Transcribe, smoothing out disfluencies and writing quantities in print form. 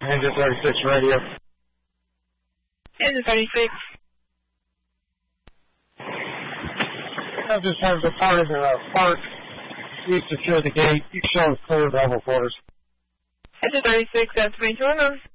Engine 36 radio. Engine 36. I just have the part in the park. Please secure the gate. You show clear double quarters. Engine 36, that's me.